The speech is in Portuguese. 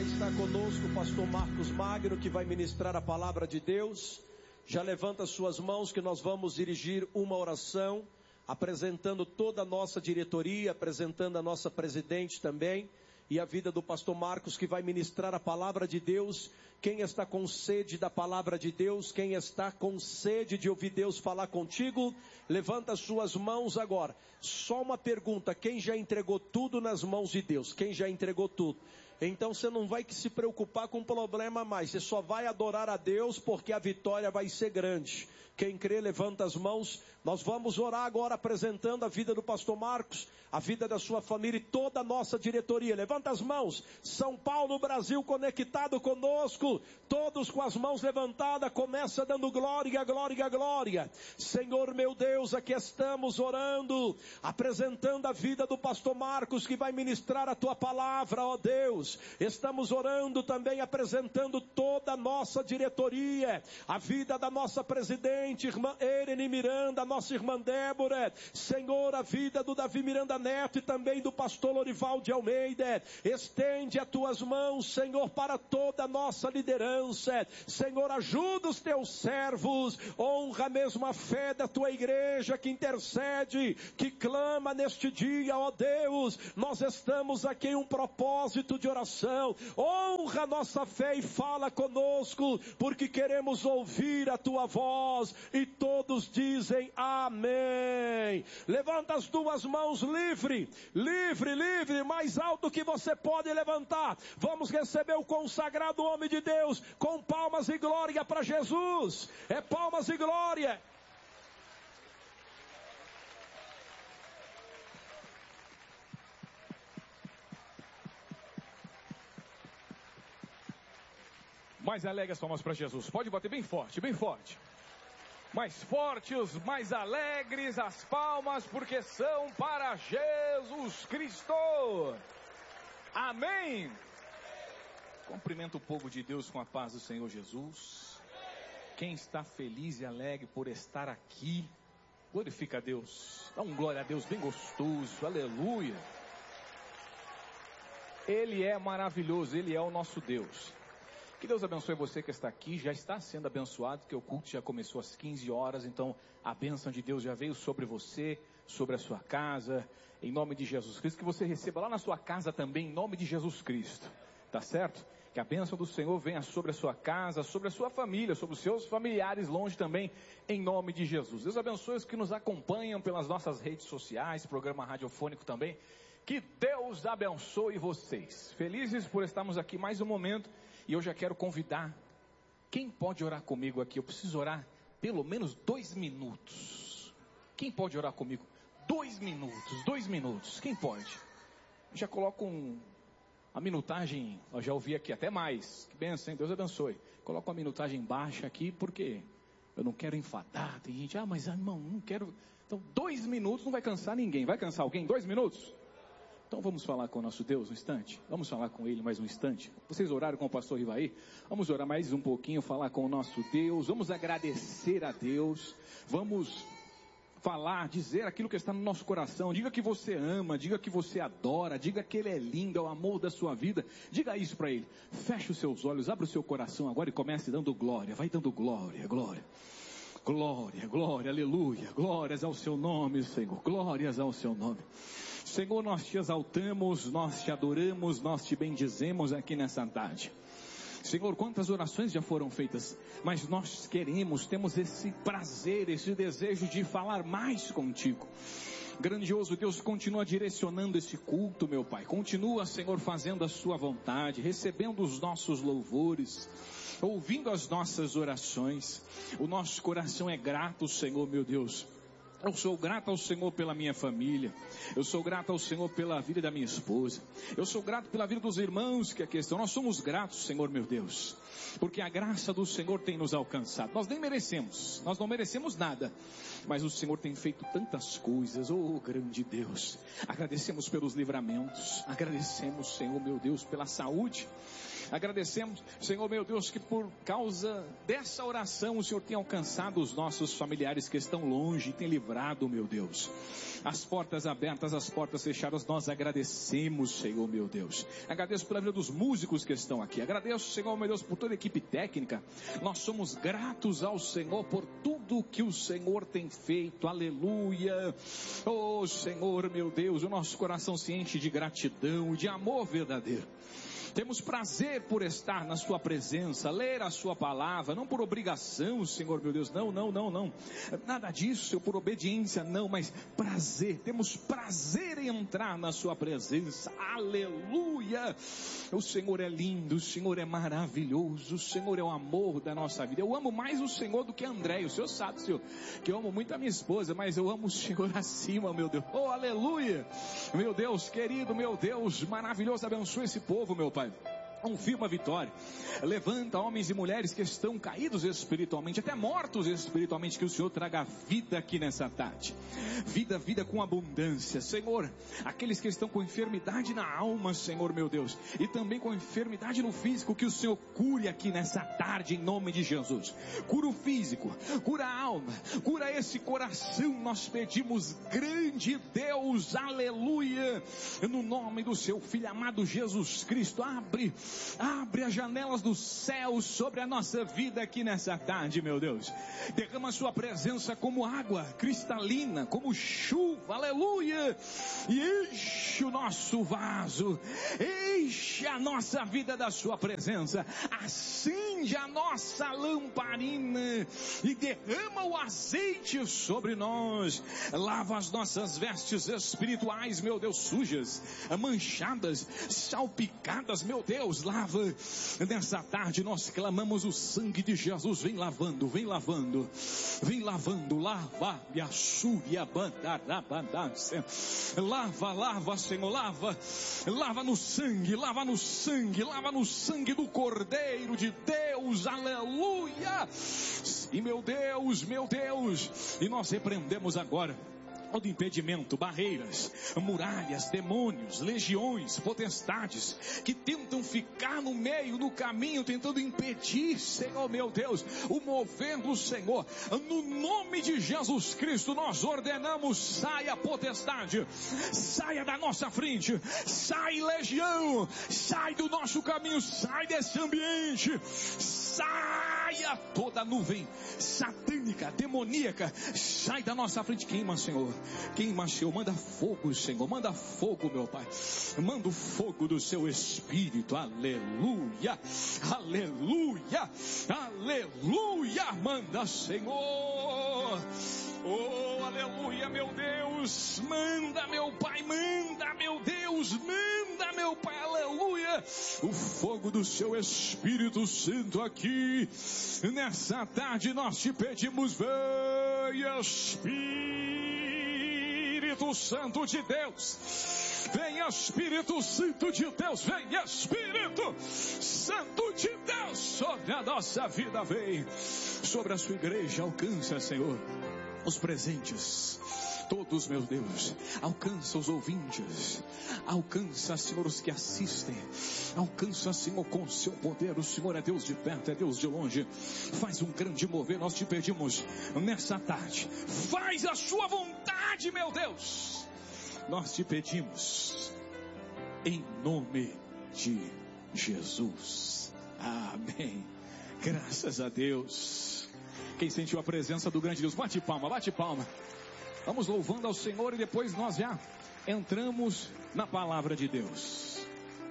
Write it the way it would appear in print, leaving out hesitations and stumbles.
Já está conosco o pastor Marcos Magno, que vai ministrar a palavra de Deus. Já levanta suas mãos que nós vamos dirigir uma oração, apresentando toda a nossa diretoria, apresentando a nossa presidente também, e a vida do pastor Marcos, que vai ministrar a palavra de Deus. Quem está com sede da palavra de Deus, quem está com sede de ouvir Deus falar contigo, levanta as suas mãos agora. Só uma pergunta: quem já entregou tudo nas mãos de Deus? Quem já entregou tudo? Então você não vai se preocupar com problema mais, você só vai adorar a Deus, porque a vitória vai ser grande. Quem crê, levanta as mãos. Nós vamos orar agora, apresentando a vida do pastor Marcos, a vida da sua família e toda a nossa diretoria. Levanta as mãos. São Paulo, Brasil conectado conosco, todos com as mãos levantadas. Começa dando glória, glória, glória. Senhor meu Deus, aqui estamos orando, apresentando a vida do pastor Marcos, que vai ministrar a tua palavra, ó Deus. Estamos orando também, apresentando toda a nossa diretoria, a vida da nossa presidente, irmã Erene Miranda, nossa irmã Débora, Senhor, a vida do Davi Miranda Neto e também do pastor Lorival de Almeida. Estende as tuas mãos, Senhor, para toda a nossa liderança. Senhor, ajuda os teus servos, honra mesmo a fé da tua igreja que intercede, que clama neste dia, ó Deus. Nós estamos aqui em um propósito de oração. Honra a nossa fé e fala conosco, porque queremos ouvir a tua voz. E todos dizem amém. Levanta as duas mãos, livre, livre, livre, mais alto que você pode levantar. Vamos receber o consagrado homem de Deus com palmas e glória para Jesus. É palmas e glória. Mais alegre as palmas para Jesus. Pode bater bem forte, bem forte. Mais fortes, mais alegres as palmas, porque são para Jesus Cristo. Amém. Cumprimento o povo de Deus com a paz do Senhor Jesus. Quem está feliz e alegre por estar aqui, glorifica a Deus. Dá um glória a Deus bem gostoso. Aleluia. Ele é maravilhoso, Ele é o nosso Deus. Que Deus abençoe você que está aqui, já está sendo abençoado, que o culto já começou às 15 horas, então a bênção de Deus já veio sobre você, sobre a sua casa, em nome de Jesus Cristo, que você receba lá na sua casa também, em nome de Jesus Cristo, tá certo? Que a bênção do Senhor venha sobre a sua casa, sobre a sua família, sobre os seus familiares longe também, em nome de Jesus. Deus abençoe os que nos acompanham pelas nossas redes sociais, programa radiofônico também, que Deus abençoe vocês. Felizes por estarmos aqui mais um momento. E eu já quero convidar, quem pode orar comigo aqui? Eu preciso orar pelo menos 2 minutos. Quem pode orar comigo? 2 minutos, quem pode? Já coloco a minutagem, eu já ouvi aqui até mais, que bênção, hein? Deus abençoe. Coloco a minutagem baixa aqui, porque eu não quero enfadar. Tem gente, mas irmão, não quero. Então 2 minutos não vai cansar ninguém. Vai cansar alguém? 2 minutos? Então vamos falar com o nosso Deus um instante? Vamos falar com Ele mais um instante? Vocês oraram com o pastor Rivaí? Vamos orar mais um pouquinho, falar com o nosso Deus. Vamos agradecer a Deus. Vamos falar, dizer aquilo que está no nosso coração. Diga que você ama, diga que você adora, diga que Ele é lindo, é o amor da sua vida. Diga isso para Ele. Feche os seus olhos, abre o seu coração agora e comece dando glória. Vai dando glória, glória. Glória, glória, aleluia. Glórias ao seu nome, Senhor. Glórias ao seu nome. Senhor, nós te exaltamos, nós te adoramos, nós te bendizemos aqui nessa tarde. Senhor, quantas orações já foram feitas, mas nós queremos, temos esse prazer, esse desejo de falar mais contigo. Grandioso Deus, continua direcionando esse culto, meu Pai. Continua, Senhor, fazendo a sua vontade, recebendo os nossos louvores, ouvindo as nossas orações. O nosso coração é grato, Senhor, meu Deus. Eu sou grato ao Senhor pela minha família. Eu sou grato ao Senhor pela vida da minha esposa. Eu sou grato pela vida dos irmãos que aqui estão. Nós somos gratos, Senhor meu Deus, porque a graça do Senhor tem nos alcançado. Nós nem merecemos, nós não merecemos nada, mas o Senhor tem feito tantas coisas. Oh, grande Deus, agradecemos pelos livramentos. Agradecemos, Senhor meu Deus, pela saúde. Agradecemos, Senhor meu Deus, que por causa dessa oração o Senhor tem alcançado os nossos familiares que estão longe, tem livrado, meu Deus. As portas abertas, as portas fechadas, nós agradecemos, Senhor meu Deus. Agradeço pela vida dos músicos que estão aqui. Agradeço, Senhor meu Deus, por toda a equipe técnica. Nós somos gratos ao Senhor por tudo que o Senhor tem feito. Aleluia. Oh, Senhor meu Deus, o nosso coração se enche de gratidão, de amor verdadeiro. Temos prazer por estar na sua presença, ler a sua palavra, não por obrigação, Senhor meu Deus, não. Nada disso, por obediência, não, mas prazer. Temos prazer em entrar na sua presença. Aleluia. O Senhor é lindo, o Senhor é maravilhoso, o Senhor é o amor da nossa vida. Eu amo mais o Senhor do que a André. O Senhor sabe, Senhor, que eu amo muito a minha esposa, mas eu amo o Senhor acima, meu Deus. Oh, aleluia. Meu Deus querido, meu Deus maravilhoso, abençoe esse povo, meu Pai. Confirma a vitória. Levanta homens e mulheres que estão caídos espiritualmente, até mortos espiritualmente, que o Senhor traga vida aqui nessa tarde. Vida com abundância. Senhor, aqueles que estão com enfermidade na alma, Senhor meu Deus, e também com enfermidade no físico, que o Senhor cure aqui nessa tarde, em nome de Jesus. Cura o físico, cura a alma, cura esse coração, nós pedimos, grande Deus, aleluia, no nome do seu Filho amado Jesus Cristo. Abre as janelas dos céus sobre a nossa vida aqui nessa tarde, meu Deus. Derrama a sua presença como água cristalina, como chuva, aleluia. E enche o nosso vaso, enche a nossa vida da sua presença. Acende a nossa lamparina e derrama o azeite sobre nós. Lava as nossas vestes espirituais, meu Deus, sujas, manchadas, salpicadas, meu Deus. Lava, nessa tarde nós clamamos o sangue de Jesus, vem lavando, lava, me açúria, lava, Senhor, lava no sangue do Cordeiro de Deus, aleluia. E meu Deus, e nós repreendemos agora todo impedimento, barreiras, muralhas, demônios, legiões, potestades, que tentam ficar no meio, no caminho, tentando impedir, Senhor meu Deus, o mover do Senhor. No nome de Jesus Cristo, nós ordenamos, saia potestade, saia da nossa frente, sai legião, sai do nosso caminho, sai desse ambiente, saia toda nuvem satânica, demoníaca, sai da nossa frente. Queima, Senhor, manda fogo, Senhor, manda fogo, meu Pai, manda o fogo do seu Espírito, aleluia, manda, Senhor, oh, aleluia, meu Deus, manda, meu Pai, manda, meu Deus, manda, meu Pai, aleluia, o fogo do seu Espírito Santo aqui, nessa tarde nós te pedimos, vem Espírito Santo de Deus, vem Espírito Santo de Deus, vem Espírito Santo de Deus, sobre a nossa vida, vem sobre a sua igreja, alcança, Senhor, os presentes, todos, meu Deus, alcança os ouvintes, alcança, Senhor, os que assistem, alcança, Senhor, com o seu poder. O Senhor é Deus de perto, é Deus de longe, faz um grande mover, nós te pedimos nessa tarde, faz a sua vontade, meu Deus, nós te pedimos em nome de Jesus, amém, graças a Deus. Quem sentiu a presença do grande Deus, bate palma, vamos louvando ao Senhor e depois nós já entramos na palavra de Deus.